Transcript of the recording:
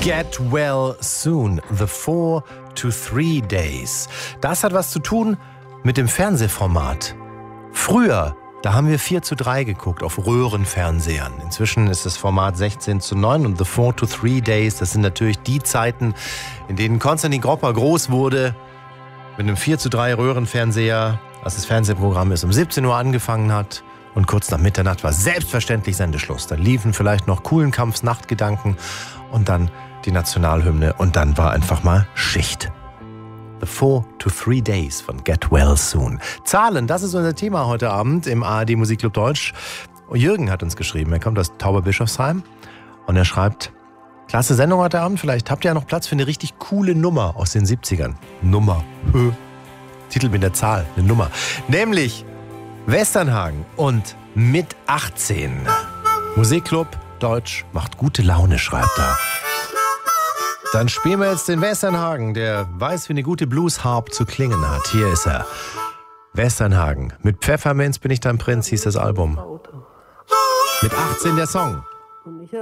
Get well soon. The 4 to 3 days. Das hat was zu tun mit dem Fernsehformat. Früher, da haben wir 4 zu 3 geguckt auf Röhrenfernsehern. Inzwischen ist das Format 16 zu 9 und The 4 to 3 days, das sind natürlich die Zeiten, in denen Konstantin Gropper groß wurde. Mit einem 4 zu 3 Röhrenfernseher, als das Fernsehprogramm ist, um 17 Uhr angefangen hat. Und kurz nach Mitternacht war selbstverständlich Sendeschluss. Dann liefen vielleicht noch Kuhlenkampfs Nachtgedanken und dann die Nationalhymne und dann war einfach mal Schicht. The 4 to 3 days von Get Well Soon. Zahlen, das ist unser Thema heute Abend im ARD Musikclub Deutsch. Jürgen hat uns geschrieben, er kommt aus Tauberbischofsheim und er schreibt: Klasse Sendung heute Abend, vielleicht habt ihr ja noch Platz für eine richtig coole Nummer aus den 70ern. Nummer. Titel mit der Zahl, eine Nummer. Nämlich Westernhagen und mit 18. Musikclub Deutsch macht gute Laune, schreibt er. Dann spielen wir jetzt den Westernhagen, der weiß, wie eine gute Blues-Harp zu klingen hat. Hier ist er. Westernhagen. Mit Pfefferminz bin ich dein Prinz, hieß das Album. Mit 18 der Song.